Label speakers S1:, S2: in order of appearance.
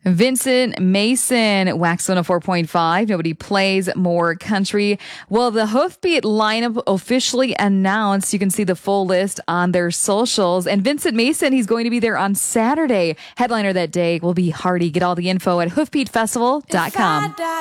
S1: Vincent Mason, Wax 104.5. Nobody plays more country. Well, the Hoofbeat lineup officially announced. You can see the full list on their socials. And Vincent Mason, he's going to be there on Saturday. Headliner that day will be Hardy. Get all the info at hoofbeatfestival.com.